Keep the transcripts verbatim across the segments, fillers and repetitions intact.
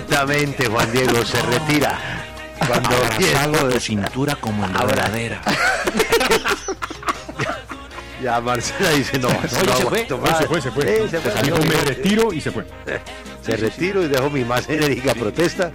Lentamente, Juan Diego se retira. Cuando abrazado de cintura como enredadera. Ya Marcela dice, no, no, no, se, fue. No, se fue, se fue. Sí, se fue. Dijo, me retiro y se fue. Se retiro y dejo mi más enérgica protesta.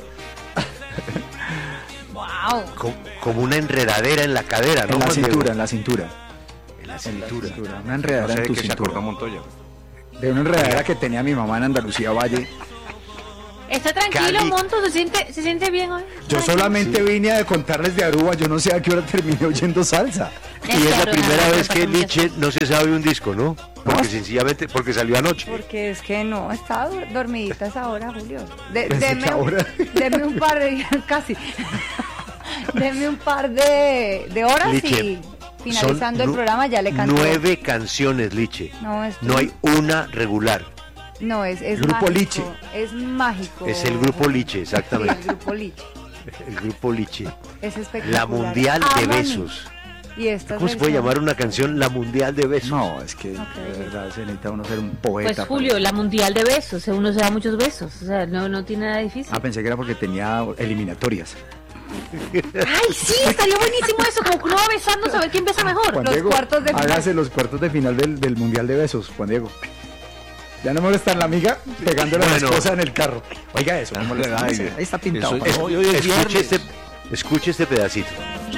Wow. Como, como una enredadera en la cadera, ¿no? En la Juan cintura, Diego? en la cintura. En la cintura. Una enredadera No sé en de tu qué se cintura. acordó Montoya. De una enredadera que tenía mi mamá en Andalucía Valle. ¿Está tranquilo, Cali. Monto? ¿Se siente, ¿Se siente bien hoy? Yo solamente vine a contarles de Aruba, yo no sé a qué hora terminé oyendo salsa. Y es la claro, primera nada, vez no que pasa muchas Liche no se sabe un disco, ¿no? Porque ¿No? sencillamente, porque salió anoche. Porque es que no, estaba dur- dormidita a esa hora, Julio. De, ¿Desde deme, qué un- hora? deme un par de, casi, deme un par de, de horas Liche, y finalizando el nu- programa ya le canto. Nueve canciones, Liche. No, es, No hay una regular. no, es, es Grupo mágico, Liche. es mágico. Es el grupo Liche, Sí, exactamente. el grupo Liche. El grupo Liche. Es espectacular. La Mundial de Ámame. Besos. Y esta ¿Cómo se puede versión- llamar una canción La Mundial de Besos? No, es que de verdad se necesita uno ser un poeta. Pues Julio, la mundial de besos, uno se da muchos besos, o sea, no, no tiene nada difícil. Ah, pensé que era porque tenía eliminatorias. Ay, sí, estaría buenísimo eso, como que uno va besando a ver quién besa mejor. Juan Los Diego, cuartos de final. hágase los cuartos de final del, del Mundial de Besos, Juan Diego. Ya no molesta la amiga pegándole a la Bueno. esposa en el carro. Oiga eso, no molesta. Ay, Ahí está pintado. eso- Juan Diego. Hoy es Escuche viernes. este, escuche este pedacito.